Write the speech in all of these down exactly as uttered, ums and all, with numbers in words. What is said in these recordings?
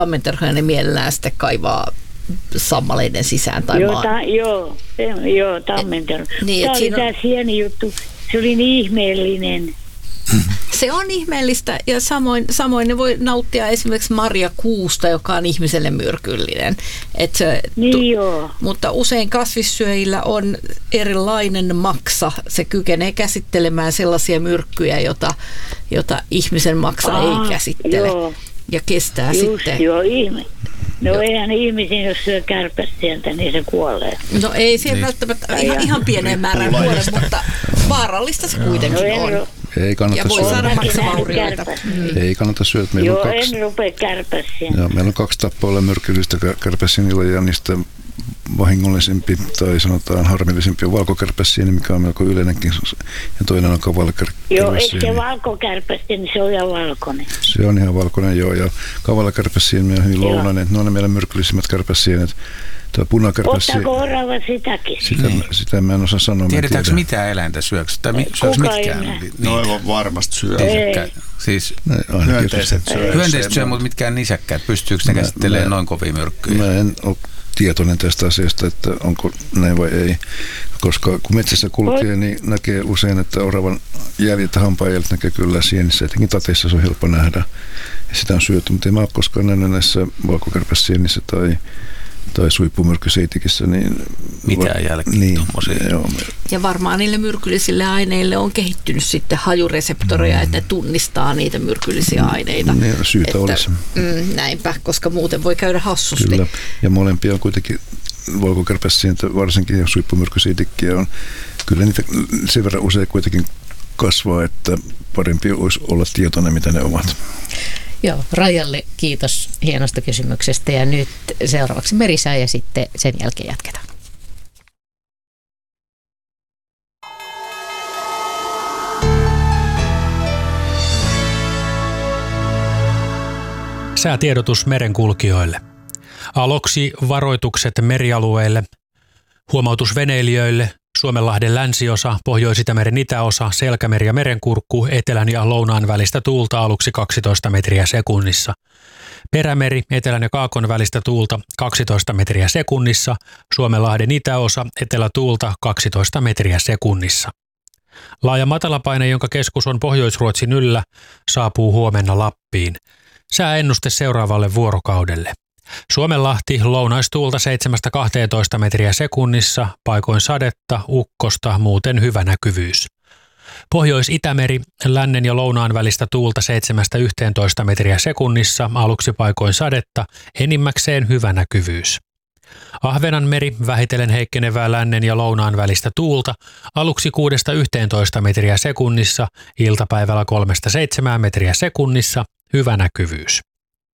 Tammenterhoja ne mielellään sitten kaivaa sammaleiden sisään tai joo, maan. Ta, joo, se, joo, Tammenterho. Niin, tämä oli siinä... tämä sieni juttu. Se oli niin ihmeellinen. Se on ihmeellistä ja samoin, samoin ne voi nauttia esimerkiksi marjakuusta, joka on ihmiselle myrkyllinen. Et se, niin tu, joo. Mutta usein kasvissyöjillä on erilainen maksa. Se kykenee käsittelemään sellaisia myrkkyjä, jota, jota ihmisen maksa Aa, ei käsittele. Joo. Ja kestää Just, sitten. Joo, ihme. No joo. Eihän ihmisiin, jos syö kärpäs sieltä, niin se kuolee. No ei se niin. välttämättä ihan, ihan pienen määrän kuole, mutta vaarallista se kuitenkin no, on. Ei kannata ja voi syödä. saada maksavaurioita. Mm. Ei kannata syödä. Meillä joo, on kaksi, en rupea kärpäsiä. Joo, meillä on kaksi tappoilla myrkyllistä kärpäsienillä ja niistä vahingollisempi tai sanotaan harmillisempi on valkokärpäsieni, mikä on melko yleinenkin. Ja toinen on kavalakärpäsieni. Joo, eikö se valkokärpäsieni, se on ihan valkoinen. Se on ihan valkoinen, joo. Ja kavalakärpäsieni on hyvin lounainen. Ne on ne meidän myrkyllisimmät kärpäsienet. Tuo punakärpäsieni. Ottaako orava sitäkin? Sitä, niin. sitä mä en osaa sanoa. Tiedetäänkö mitä eläintä syöksi? Tai mi, syöks mitkään? No aivan varmasti syö. Siis hyönteiset syö. Hyönteiset syö, mutta mitkään nisäkkäät. Pystyykö ne käsittelemään noin kovia myrkkyjä? Mä en ole tietoinen tästä asiasta, että onko näin vai ei. Koska kun metsässä kulkee, niin näkee usein, että oravan jäljet ja hampaajäljet näkee kyllä sienissä. Etenkin tateissa se on helppo nähdä. Ja sitä on syöty, mutta en mä ole koskaan nähnyt näissä valkokärpäsienissä tai tai suipumyrkkyseitikissä. Niin mitään jälkeen niin, tommosia. Joo. Ja varmaan niille myrkyllisille aineille on kehittynyt sitten hajureseptoreja, mm. että ne tunnistaa niitä myrkyllisiä aineita. Niin, syytä että, olisi. Mm, näinpä, koska muuten voi käydä hassusti. Kyllä, ja molempia on kuitenkin valkokärpäsientä, varsinkin ja suipumyrkkyseitikkiä on. Kyllä niitä sen verran usein kuitenkin kasvaa, että parempi olisi olla tietoinen, mitä ne ovat. Joo, Raijalle kiitos hienosta kysymyksestä ja nyt seuraavaksi Merisää ja sitten sen jälkeen jatketaan. Säätiedotus merenkulkijoille. Aloksi varoitukset merialueille, huomautus veneilijöille, Suomenlahden länsiosa, Pohjois-Itämeren itäosa, Selkämeri ja Merenkurkku, etelän ja lounaan välistä tuulta aluksi kaksitoista metriä sekunnissa. Perämeri, etelän ja kaakon välistä tuulta kaksitoista metriä sekunnissa, Suomenlahden itäosa, etelätuulta kaksitoista metriä sekunnissa. Laaja matalapaine, jonka keskus on Pohjois-Ruotsin yllä, saapuu huomenna Lappiin. Sääennuste seuraavalle vuorokaudelle. Suomenlahti, lounaistuulta seitsemästä kahteentoista metriä sekunnissa, paikoin sadetta, ukkosta, muuten hyvä näkyvyys. Pohjois-Itämeri, lännen ja lounaan välistä tuulta seitsemästä yhteentoista metriä sekunnissa, aluksi paikoin sadetta, enimmäkseen hyvä näkyvyys. Ahvenanmeri, vähitellen heikkenevää lännen ja lounaan välistä tuulta, aluksi kuudesta yhteentoista metriä sekunnissa, iltapäivällä kolmesta seitsemään metriä sekunnissa, hyvä näkyvyys.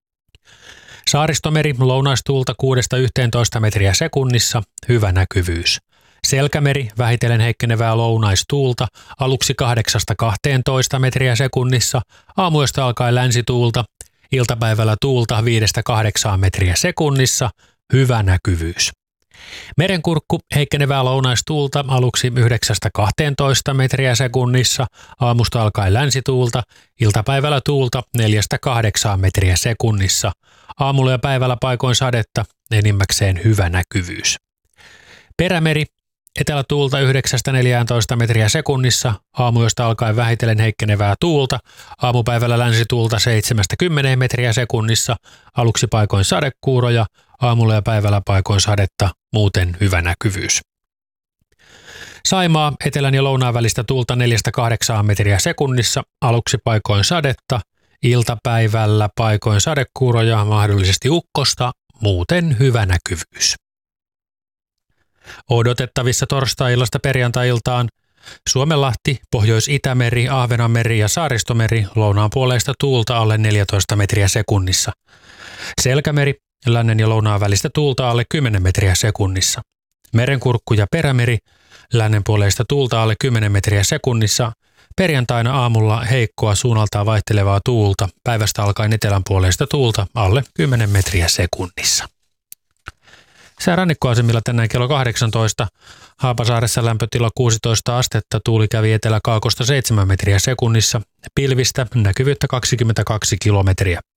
Saaristomeri, lounaistuulta kuudesta yhteentoista metriä sekunnissa, hyvä näkyvyys. Selkämeri, vähitellen heikkenevää lounaistuulta, aluksi kahdeksasta kahteentoista metriä sekunnissa, aamuyöstä alkaen länsituulta, iltapäivällä tuulta viidestä kahdeksaan metriä sekunnissa, hyvä näkyvyys. Merenkurkku, heikkenevää lounaistuulta, aluksi yhdeksästä kahteentoista metriä sekunnissa, aamusta alkaen länsituulta, iltapäivällä tuulta neljästä kahdeksaan metriä sekunnissa, aamulla ja päivällä paikoin sadetta, enimmäkseen hyvä näkyvyys. Perämeri, etelätuulta yhdeksästä neljääntoista metriä sekunnissa, aamuyöstä alkaen vähitellen heikkenevää tuulta, aamupäivällä länsituulta seitsemästä kymmeneen metriä sekunnissa, aluksi paikoin sadekuuroja, aamulla ja päivällä paikoin sadetta, muuten hyvä näkyvyys. Saimaa, etelän ja lounaan välistä tuulta neljästä kahdeksaan metriä sekunnissa, aluksi paikoin sadetta, iltapäivällä paikoin sadekuuroja, mahdollisesti ukkosta, muuten hyvä näkyvyys. Odotettavissa torstai-illasta perjantai-iltaan Suomenlahti, Pohjois-Itämeri, Ahvenanmeri ja Saaristomeri, lounaan puoleista tuulta alle neljätoista metriä sekunnissa. Selkämeri, lännen ja lounaan välistä tuulta alle kymmenen metriä sekunnissa. Merenkurkku ja Perämeri, lännen puoleista tuulta alle kymmenen metriä sekunnissa. Perjantaina aamulla heikkoa suunnaltaan vaihtelevaa tuulta, päivästä alkaen etelän puoleista tuulta alle kymmenen metriä sekunnissa. Sää rannikkoasemilla tänään kello kahdeksantoista. Haapasaaressa lämpötila kuusitoista astetta, tuuli kävi etelä-kaakosta seitsemän metriä sekunnissa, pilvistä näkyvyyttä kaksikymmentäkaksi kilometriä.